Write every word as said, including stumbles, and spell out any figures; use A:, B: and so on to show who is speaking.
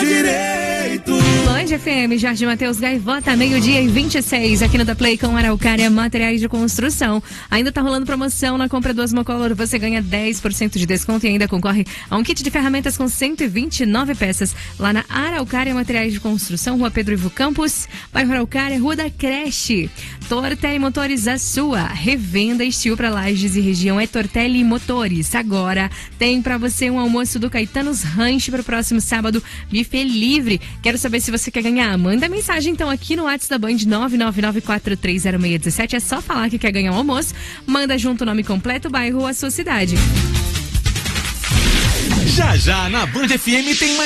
A: direito.
B: Band F M, Jorge Matheus Gaivota, meio-dia e vinte e seis, aqui no Da Play com Araucária Materiais de Construção. Ainda tá rolando promoção na compra do Osmocolor, você ganha dez por cento de desconto e ainda concorre a um kit de ferramentas com cento e vinte e nove peças lá na Araucária Materiais de Construção, Rua Pedro Ivo Campos, bairro Araucária, Rua da Creche. Tortelli Motores, a sua revenda estilo para Lages e região é Tortelli Motores. Agora tem para você um almoço do Caetanos Ranch para o próximo sábado, buffet livre. Quero saber se você quer ganhar. Manda mensagem então aqui no WhatsApp da Band nove nove nove quatro três zero seis um sete. É só falar que quer ganhar um almoço. Manda junto o nome completo, bairro ou a sua cidade.
A: Já já na Band F M tem mais